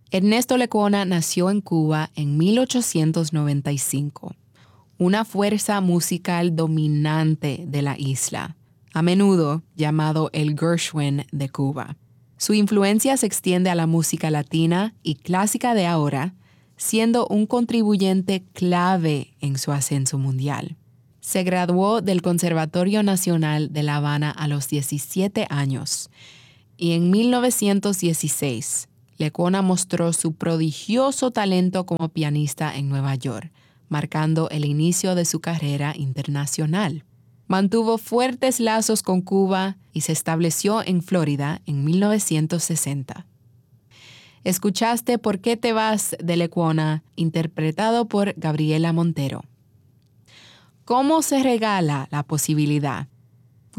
Ernesto Lecuona nació en Cuba en 1895, una fuerza musical dominante de la isla, a menudo llamado el Gershwin de Cuba. Su influencia se extiende a la música latina y clásica de ahora, siendo un contribuyente clave en su ascenso mundial. Se graduó del Conservatorio Nacional de La Habana a los 17 años y en 1916 Lecuona mostró su prodigioso talento como pianista en Nueva York, marcando el inicio de su carrera internacional. Mantuvo fuertes lazos con Cuba y se estableció en Florida en 1960. Escuchaste ¿Por qué te vas? De Lecuona, interpretado por Gabriela Montero. ¿Cómo se regala la posibilidad